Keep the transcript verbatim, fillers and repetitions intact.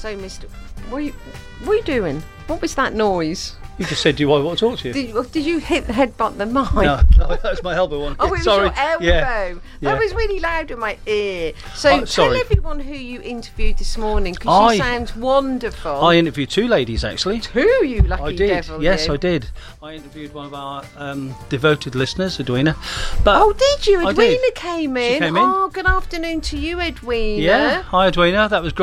So, Mister What are you, what are you doing? What was that noise? You just said, do I want to talk to you? Did, did you hit the headbutt the mic? No, no, that was my elbow one. Oh, it was Sorry. your elbow. Yeah. That Yeah. was really loud in my ear. So Oh, tell sorry. everyone who you interviewed this morning, because I- she sounds wonderful. I interviewed two ladies, actually. Two, you lucky I did. devil. Yes, you. I did. I interviewed one of our um, devoted listeners, Edwina. But Oh, did you? I Edwina did. came in. She came in. Oh, good afternoon to you, Edwina. Yeah. Hi, Edwina. That was great.